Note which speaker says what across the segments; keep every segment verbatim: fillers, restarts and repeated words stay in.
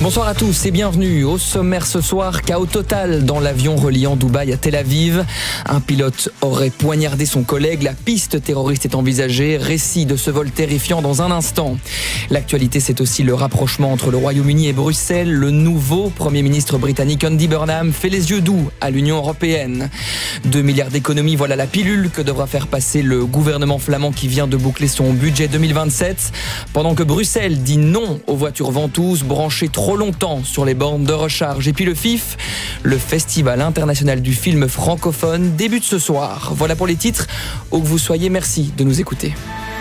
Speaker 1: Bonsoir à tous et bienvenue. Au sommaire ce soir, chaos total dans l'avion reliant Dubaï à Tel Aviv. Un pilote aurait poignardé son collègue. La piste terroriste est envisagée. Récit de ce vol terrifiant dans un instant. L'actualité, c'est aussi le rapprochement entre le Royaume-Uni et Bruxelles. Le nouveau Premier ministre britannique Andy Burnham fait les yeux doux à l'Union européenne. deux milliards d'économies, voilà la pilule que devra faire passer le gouvernement flamand qui vient de boucler son budget deux mille vingt-sept. Pendant que Bruxelles dit non aux voitures ventouses branchées trop longtemps sur les bornes de recharge. Et puis le F I F, le Festival international du film francophone, débute ce soir. Voilà pour les titres. Où que vous soyez, merci de nous écouter.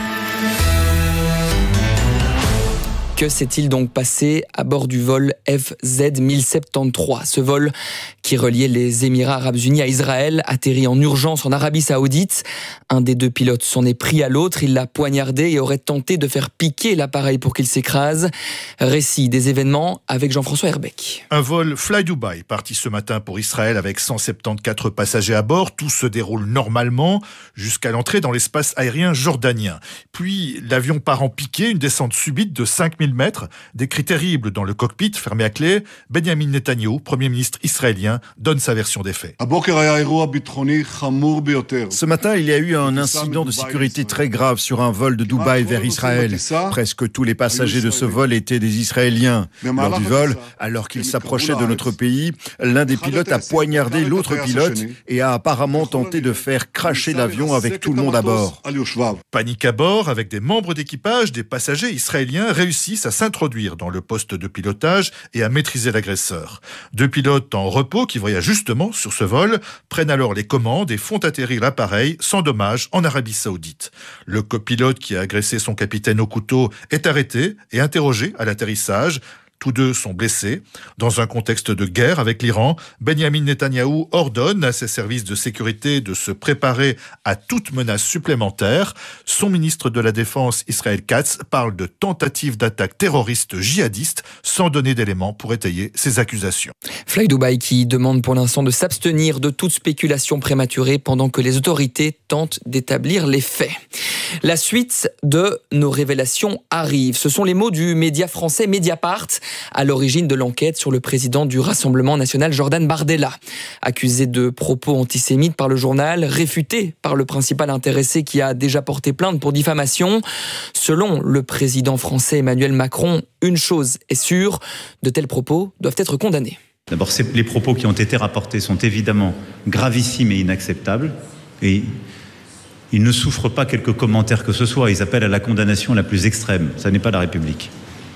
Speaker 1: Que s'est-il donc passé à bord du vol F Z mille soixante-treize? Ce vol qui reliait les Émirats arabes unis à Israël, atterri en urgence en Arabie saoudite. Un des deux pilotes s'en est pris à l'autre, il l'a poignardé et aurait tenté de faire piquer l'appareil pour qu'il s'écrase. Récit des événements avec Jean-François Herbeck.
Speaker 2: Un vol Fly Dubai parti ce matin pour Israël avec cent soixante-quatorze passagers à bord. Tout se déroule normalement jusqu'à l'entrée dans l'espace aérien jordanien. Puis l'avion part en piqué, une descente subite de cinq mille mètres, des cris terribles dans le cockpit fermé à clé. Benjamin Netanyahou, Premier ministre israélien, donne sa version des faits.
Speaker 3: Ce matin, il y a eu un incident de sécurité très grave sur un vol de Dubaï vers Israël. Presque tous les passagers de ce vol étaient des Israéliens. Lors du vol, alors qu'il s'approchait de notre pays, l'un des pilotes a poignardé l'autre pilote et a apparemment tenté de faire cracher l'avion avec tout le monde à bord.
Speaker 2: Panique à bord, avec des membres d'équipage, des passagers israéliens réussissent à s'introduire dans le poste de pilotage et à maîtriser l'agresseur. Deux pilotes en repos qui voyagent justement sur ce vol prennent alors les commandes et font atterrir l'appareil sans dommage en Arabie Saoudite. Le copilote qui a agressé son capitaine au couteau est arrêté et interrogé à l'atterrissage. Tous deux sont blessés. Dans un contexte de guerre avec l'Iran, Benjamin Netanyahou ordonne à ses services de sécurité de se préparer à toute menace supplémentaire. Son ministre de la Défense, Israël Katz, parle de tentative d'attaque terroriste djihadiste sans donner d'éléments pour étayer ses accusations.
Speaker 1: Fly Dubai qui demande pour l'instant de s'abstenir de toute spéculation prématurée pendant que les autorités tentent d'établir les faits. La suite de nos révélations arrive. Ce sont les mots du média français Mediapart à l'origine de l'enquête sur le président du Rassemblement national Jordan Bardella. Accusé de propos antisémites par le journal, réfuté par le principal intéressé qui a déjà porté plainte pour diffamation. Selon le président français Emmanuel Macron, une chose est sûre, de tels propos doivent être condamnés.
Speaker 4: D'abord, les propos qui ont été rapportés sont évidemment gravissimes et inacceptables. Et ils ne souffrent pas quelques commentaires que ce soit. Ils appellent à la condamnation la plus extrême. Ça n'est pas la République.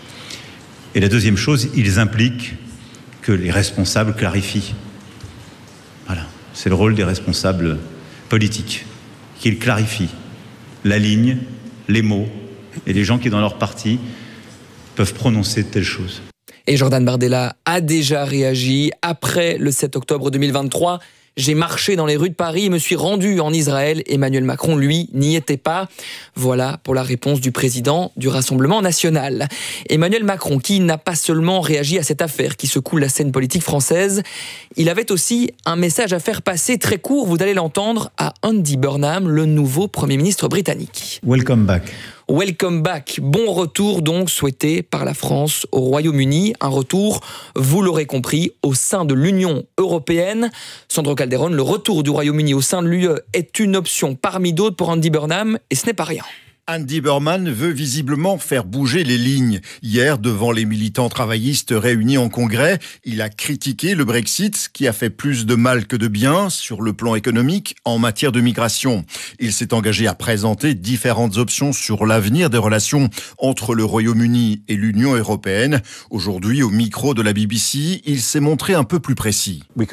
Speaker 4: Et la deuxième chose, ils impliquent que les responsables clarifient. Voilà, c'est le rôle des responsables politiques, qu'ils clarifient la ligne, les mots, et les gens qui, dans leur parti, peuvent prononcer de telles choses.
Speaker 1: Et Jordan Bardella a déjà réagi après le sept octobre deux mille vingt-trois. J'ai marché dans les rues de Paris et me suis rendu en Israël. Emmanuel Macron, lui, n'y était pas. Voilà pour la réponse du président du Rassemblement national. Emmanuel Macron, qui n'a pas seulement réagi à cette affaire qui secoue la scène politique française, il avait aussi un message à faire passer très court, vous allez l'entendre, à Andy Burnham, le nouveau Premier ministre britannique.
Speaker 4: Welcome back.
Speaker 1: Welcome back, bon retour donc souhaité par la France au Royaume-Uni, un retour, vous l'aurez compris, au sein de l'Union européenne. Sandro Calderon, le retour du Royaume-Uni au sein de l'U E est une option parmi d'autres pour Andy Burnham et ce n'est pas rien.
Speaker 3: Andy Burnham veut visiblement faire bouger les lignes. Hier, devant les militants travaillistes réunis en congrès, il a critiqué le Brexit qui a fait plus de mal que de bien sur le plan économique en matière de migration. Il s'est engagé à présenter différentes options sur l'avenir des relations entre le Royaume-Uni et l'Union européenne. Aujourd'hui, au micro de la B B C, il s'est montré un peu plus précis.
Speaker 2: Nous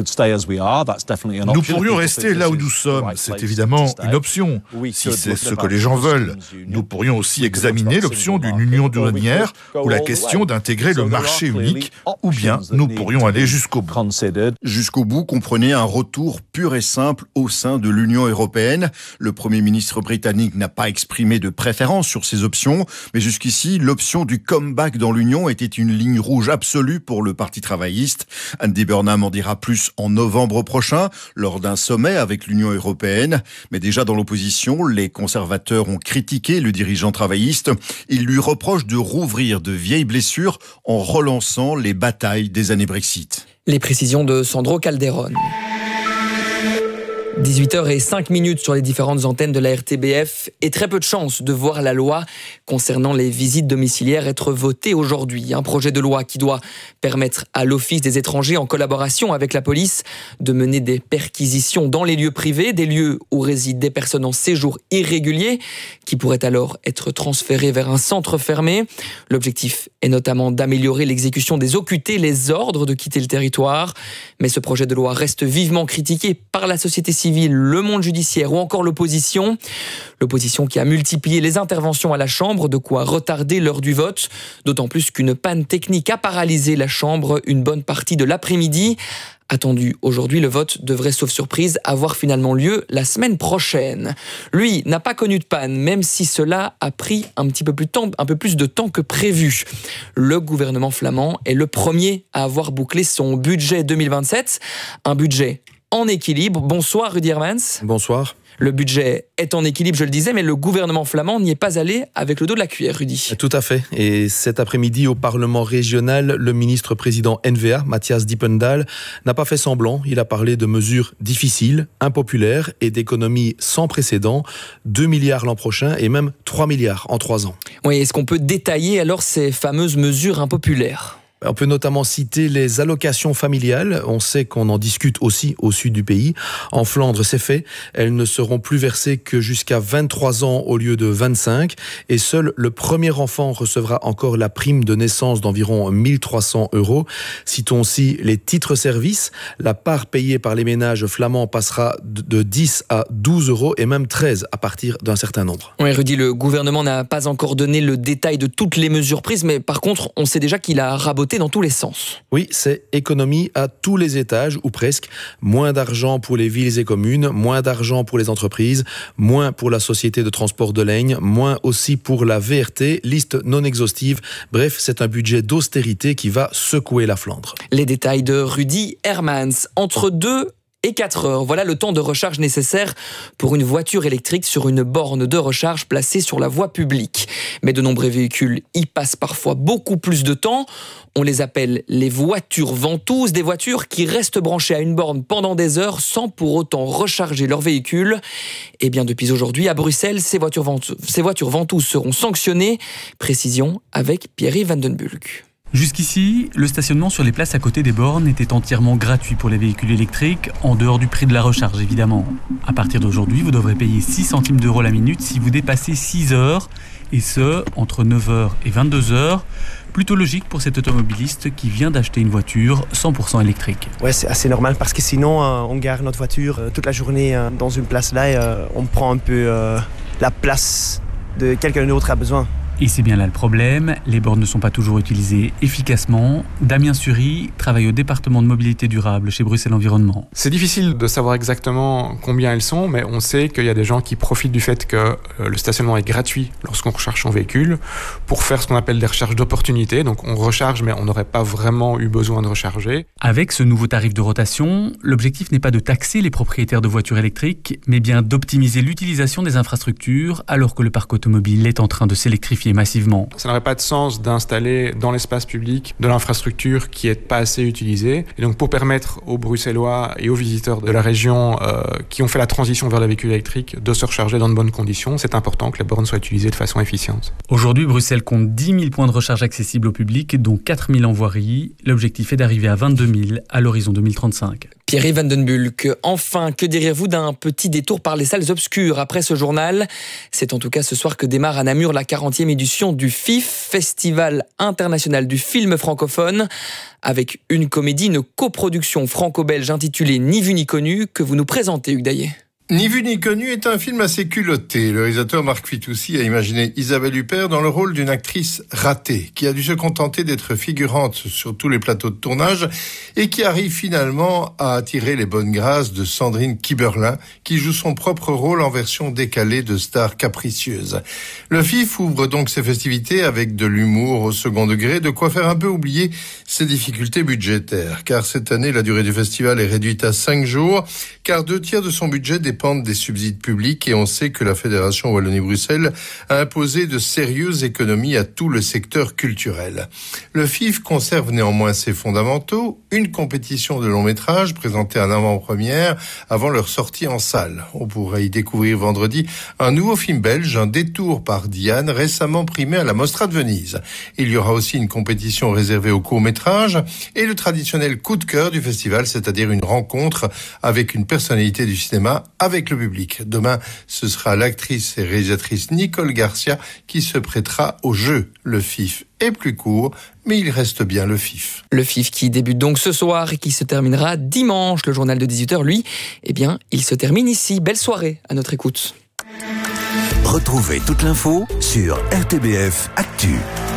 Speaker 2: pourrions rester là où nous sommes, c'est évidemment une option, si c'est ce que les gens veulent. Nous pourrions aussi examiner l'option d'une union douanière ou la question d'intégrer le marché unique, ou bien nous pourrions aller jusqu'au bout.
Speaker 3: Jusqu'au bout, comprenez un retour pur et simple au sein de l'Union européenne. Le Premier ministre britannique n'a pas exprimé de préférence sur ces options, mais jusqu'ici, l'option du comeback dans l'Union était une ligne rouge absolue pour le Parti travailliste. Andy Burnham en dira plus en novembre prochain, lors d'un sommet avec l'Union européenne. Mais déjà dans l'opposition, les conservateurs ont critiqué critiqué le dirigeant travailliste. Il lui reproche de rouvrir de vieilles blessures en relançant les batailles des années Brexit.
Speaker 1: Les précisions de Sandro Calderon. dix-huit heures cinq sur les différentes antennes de la R T B F et très peu de chances de voir la loi concernant les visites domiciliaires être votée aujourd'hui. Un projet de loi qui doit permettre à l'Office des étrangers, en collaboration avec la police, de mener des perquisitions dans les lieux privés, des lieux où résident des personnes en séjour irrégulier, qui pourraient alors être transférées vers un centre fermé. L'objectif est notamment d'améliorer l'exécution des O Q T, les ordres de quitter le territoire. Mais ce projet de loi reste vivement critiqué par la société civile, le monde judiciaire ou encore l'opposition. L'opposition qui a multiplié les interventions à la Chambre, de quoi retarder l'heure du vote, d'autant plus qu'une panne technique a paralysé la Chambre une bonne partie de l'après-midi. Attendu aujourd'hui, le vote devrait, sauf surprise, avoir finalement lieu la semaine prochaine. Lui n'a pas connu de panne, même si cela a pris un petit peu plus de temps, un peu plus de temps que prévu. Le gouvernement flamand est le premier à avoir bouclé son budget deux mille vingt-sept, un budget en équilibre. Bonsoir Rudy Hermans.
Speaker 5: Bonsoir.
Speaker 1: Le budget est en équilibre, je le disais, mais le gouvernement flamand n'y est pas allé avec le dos de la cuillère, Rudy.
Speaker 5: Tout à fait. Et cet après-midi, au Parlement régional, le ministre-président N V A, Matthias Dippendal, n'a pas fait semblant. Il a parlé de mesures difficiles, impopulaires et d'économies sans précédent. deux milliards l'an prochain et même trois milliards en trois ans.
Speaker 1: Oui, est-ce qu'on peut détailler alors ces fameuses mesures impopulaires ?
Speaker 5: On peut notamment citer les allocations familiales. On sait qu'on en discute aussi au sud du pays. En Flandre, c'est fait. Elles ne seront plus versées que jusqu'à vingt-trois ans au lieu de vingt-cinq. Et seul le premier enfant recevra encore la prime de naissance d'environ mille trois cents euros. Citons aussi les titres-services. La part payée par les ménages flamands passera de dix à douze euros et même treize à partir d'un certain nombre.
Speaker 1: Oui, Rudy, le gouvernement n'a pas encore donné le détail de toutes les mesures prises, mais par contre, on sait déjà qu'il a raboté dans tous les sens.
Speaker 5: Oui, c'est économie à tous les étages, ou presque. Moins d'argent pour les villes et communes, moins d'argent pour les entreprises, moins pour la société de transport de Laigne, moins aussi pour la V R T, liste non exhaustive. Bref, c'est un budget d'austérité qui va secouer la Flandre.
Speaker 1: Les détails de Rudy Hermans. Entre deux et quatre heures, voilà le temps de recharge nécessaire pour une voiture électrique sur une borne de recharge placée sur la voie publique. Mais de nombreux véhicules y passent parfois beaucoup plus de temps. On les appelle les voitures ventouses, des voitures qui restent branchées à une borne pendant des heures sans pour autant recharger leur véhicule. Et bien depuis aujourd'hui, à Bruxelles, ces voitures ventouses, ces voitures ventouses seront sanctionnées. Précision avec Pierre-Yves Van den Bulck.
Speaker 6: Jusqu'ici, le stationnement sur les places à côté des bornes était entièrement gratuit pour les véhicules électriques, en dehors du prix de la recharge évidemment. À partir d'aujourd'hui, vous devrez payer six centimes d'euros la minute si vous dépassez six heures, et ce, entre neuf heures et vingt-deux heures. Plutôt logique pour cet automobiliste qui vient d'acheter une voiture cent pour cent électrique.
Speaker 7: Ouais, c'est assez normal parce que sinon, euh, on gare notre voiture euh, toute la journée euh, dans une place là et euh, on prend un peu euh, la place de quelqu'un d'autre a besoin.
Speaker 6: Et c'est bien là le problème, les bornes ne sont pas toujours utilisées efficacement. Damien Sury travaille au département de mobilité durable chez Bruxelles Environnement.
Speaker 8: C'est difficile de savoir exactement combien elles sont, mais on sait qu'il y a des gens qui profitent du fait que le stationnement est gratuit lorsqu'on recharge son véhicule pour faire ce qu'on appelle des recharges d'opportunité. Donc on recharge, mais on n'aurait pas vraiment eu besoin de recharger.
Speaker 6: Avec ce nouveau tarif de rotation, l'objectif n'est pas de taxer les propriétaires de voitures électriques, mais bien d'optimiser l'utilisation des infrastructures alors que le parc automobile est en train de s'électrifier massivement.
Speaker 8: Ça n'aurait pas de sens d'installer dans l'espace public de l'infrastructure qui n'est pas assez utilisée. Et donc pour permettre aux Bruxellois et aux visiteurs de la région euh, qui ont fait la transition vers le véhicule électrique de se recharger dans de bonnes conditions, c'est important que les bornes soient utilisées de façon efficiente.
Speaker 6: Aujourd'hui, Bruxelles compte dix mille points de recharge accessibles au public, dont quatre mille en voirie. L'objectif est d'arriver à vingt-deux mille à l'horizon deux mille trente-cinq.
Speaker 1: Pierre-Yves Van den Bulck, enfin, que diriez-vous d'un petit détour par les salles obscures après ce journal ? C'est en tout cas ce soir que démarre à Namur la quarantième édition du F I F, Festival international du film francophone, avec une comédie, une coproduction franco-belge intitulée Ni vu ni connu, que vous nous présentez, Hugues Daillet.
Speaker 9: Ni vu ni connu est un film assez culotté. Le réalisateur Marc Fitoussi a imaginé Isabelle Huppert dans le rôle d'une actrice ratée, qui a dû se contenter d'être figurante sur tous les plateaux de tournage et qui arrive finalement à attirer les bonnes grâces de Sandrine Kiberlin, qui joue son propre rôle en version décalée de star capricieuse. Le F I F ouvre donc ses festivités avec de l'humour au second degré, de quoi faire un peu oublier ses difficultés budgétaires. Car cette année, la durée du festival est réduite à cinq jours, car deux tiers de son budget dépend dépendent des subsides publics et on sait que la Fédération Wallonie-Bruxelles a imposé de sérieuses économies à tout le secteur culturel. Le F I F conserve néanmoins ses fondamentaux, une compétition de long métrage présentée en avant-première avant leur sortie en salle. On pourrait y découvrir vendredi un nouveau film belge, Un détour par Diane, récemment primé à la Mostra de Venise. Il y aura aussi une compétition réservée aux courts-métrages et le traditionnel coup de cœur du festival, c'est-à-dire une rencontre avec une personnalité du cinéma, avec le public. Demain, ce sera l'actrice et réalisatrice Nicole Garcia qui se prêtera au jeu. Le F I F est plus court, mais il reste bien le F I F.
Speaker 1: Le F I F qui débute donc ce soir et qui se terminera dimanche. Le journal de dix-huit heures, lui, eh bien, il se termine ici. Belle soirée à notre écoute.
Speaker 10: Retrouvez toute l'info sur R T B F Actu.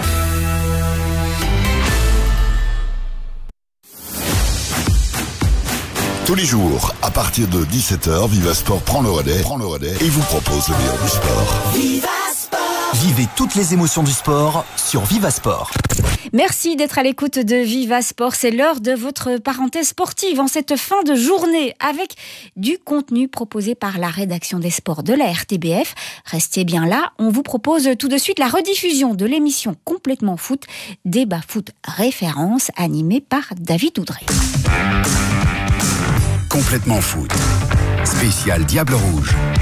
Speaker 11: Tous les jours, à partir de dix-sept heures, Viva Sport prend le relais, prend le relais et vous propose le meilleur du sport.
Speaker 10: Viva Sport. Vivez toutes les émotions du sport sur Viva Sport.
Speaker 12: Merci d'être à l'écoute de Viva Sport. C'est l'heure de votre parenthèse sportive en cette fin de journée avec du contenu proposé par la rédaction des sports de la R T B F. Restez bien là, on vous propose tout de suite la rediffusion de l'émission Complètement Foot, débat foot référence animée par David Oudrey.
Speaker 10: Complètement Foot, spécial Diable Rouge.